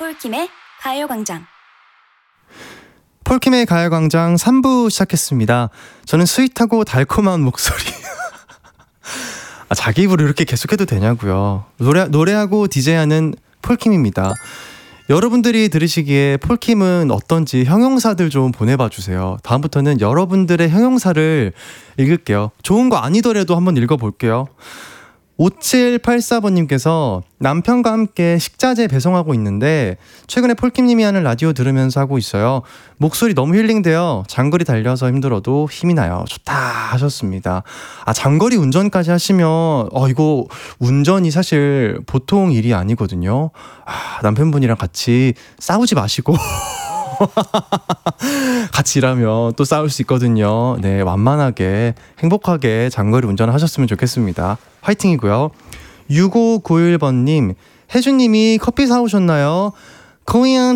폴킴의 가요광장. 폴킴의 가요광장 3부 시작했습니다. 저는 스윗하고 달콤한 목소리 자기 입으로 이렇게 계속해도 되냐고요. 노래하고 DJ하는 폴킴입니다. 여러분들이 들으시기에 폴킴은 어떤지 형용사들 좀 보내봐 주세요. 다음부터는 여러분들의 형용사를 읽을게요. 좋은 거 아니더라도 한번 읽어볼게요. 5784번님께서 남편과 함께 식자재 배송하고 있는데 최근에 폴킴님이 하는 라디오 들으면서 하고 있어요. 목소리 너무 힐링돼요. 장거리 달려서 힘들어도 힘이 나요. 좋다 하셨습니다. 장거리 운전까지 하시면 이거 운전이 사실 보통 일이 아니거든요. 남편분이랑 같이 싸우지 마시고 같이 일하면 또 싸울 수 있거든요. 네, 완만하게 행복하게 장거리 운전을 하셨으면 좋겠습니다. 화이팅이고요. 6591번님, 혜주님이 커피 사오셨나요? 코리안